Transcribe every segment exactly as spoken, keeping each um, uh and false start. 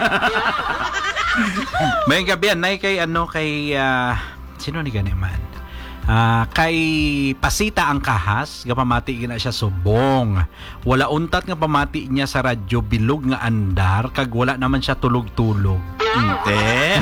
May gabi nay kay ano kay uh, sino ni gani man? Uh, kay Pasita ang kahas, nga pamati gina siya subong. Wala untat nga pamati niya sa radyo bilog nga andar kag wala naman siya tulog-tulog. Inte.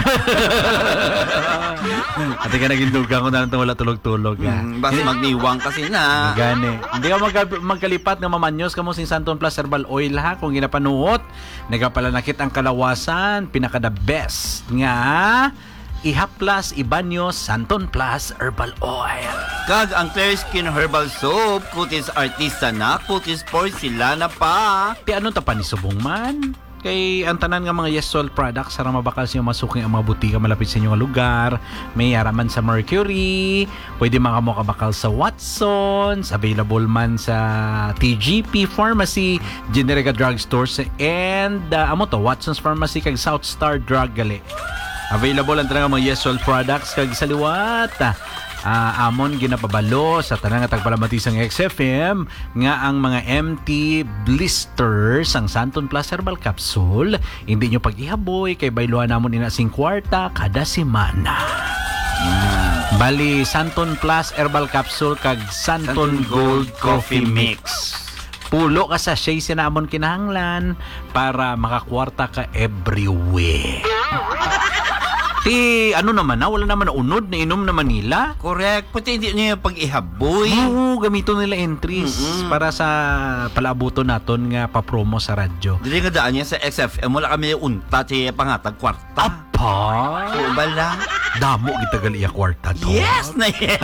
Ate ka nagindugan ko na lang wala tulog-tulog. Hmm, basta magniwang kasi na. Gani. Hindi ka magka- magkalipat nga mamanyos kamo sing Santon Plus Herbal Oil ha kung ginapanuot. Nagapalanakit ang kalawasan, pinaka the best nga Ihaplas Ibanyo Santon Plus Herbal Oil. Kag ang Clear Skin Herbal Soap, kutis artista na, kutis porcelana pa. Ti ano ta pa ni subong man? Kay ang tanan nga mga Yesol products sarang mabakal sa inyo masuking ang mga butika malapit sa inyong lugar. May araman sa Mercury, pwede mga mo kabakal sa Watsons, available man sa T G P Pharmacy, Generica Drugstores, and uh, amo to Watsons Pharmacy kag South Star Drug gali. Available ang tanang mga Yesol products kag sa liwat. Uh, amon ginapabalo sa tanang nga tagpalamatisang X F M nga ang mga M T blisters ang Santon Plus Herbal Capsule hindi nyo pag-ihaboy kay bayluhan namon inasing kwarta kada semana. Mm. Bali Santon Plus Herbal Capsule kag Santon, Santon Gold, Gold Coffee Mix. Pulo ka sa shay sinamon kinahanglan para makakwarta ka every week. Ti, ano naman na, wala naman na unod, na inom naman nila. Correct, pati hindi niya pag-ihaboy. Oo, gamito nila entries mm-hmm. para sa palabuto naton nga papromo sa radyo. Dili nga daan niya sa X F M, wala kami unta, siya pangatag kwarta. Apa? Oo, bala. Damo gitagal iya kwarta to. Yes na yes.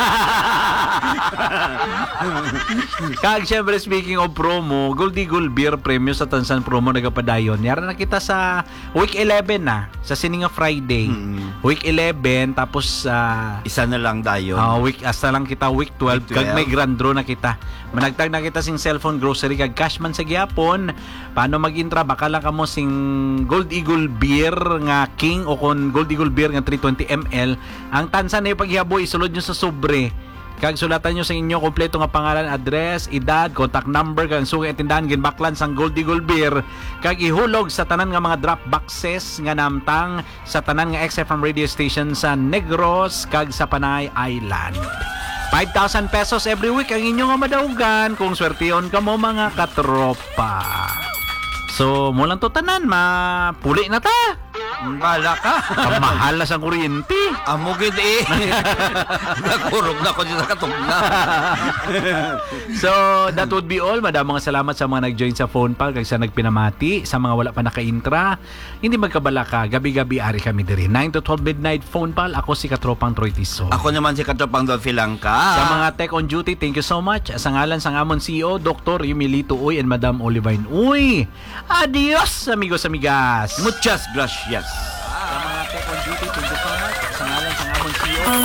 Kag syempre speaking of promo, Goldie Gold Beer Premium sa Tansan promo nagapadayon. Yara na kita sa week eleven na, sa Sininga Friday. Mm-hmm. Week eleven tapos uh, isa na lang dayon. Uh, week hasta lang kita week twelve, week twelve. Kag may grand draw na kita. Managtag na kita sing cellphone grocery kag cash man sa gyapon. Paano mag-intra baka lang kamo sing Gold Eagle Beer nga King o kon Gold Eagle Beer nga three twenty milliliters. Ang tansan na paghihaboy isulod nyo sa sobre. Kag sulatan nyo sa inyo kompleto nga pangalan, address, edad, contact number kag sugi tindahan ginbaklan sang Gold Eagle Beer. Kag ihulog sa tanan nga mga drop boxes nga namtang sa tanan nga X F M radio station sa Negros kag sa Panay Island. five thousand pesos every week ang inyo nga madawgan kung swertiyon ka mo mga katropa. So, mulang to tanan, mapuli na ta. Bala ka. Ang mahal na sa kuryente. Amo gid eh. Nakurog na ko sa katugna. So, that would be all. Madamang salamat sa mga nag-join sa phone pal kag sa nagpinamati, sa mga wala pa naka-intra. Hindi magkabala ka. Gabi-gabi ari kami diri. nine to twelve midnight phone pal. Ako si Katropang Troy Tiso. Ako naman si Katropang Dolphy Langka. Sa mga tech on duty, thank you so much. Sa ngalan sang amon C E O, Doctor Yumilito Uy and Madam Olivine Uy. Adios, amigos amigas. Muchas gracias. Sa mga tech on duty, thank you so much. Sa ngalan sang amon C E O,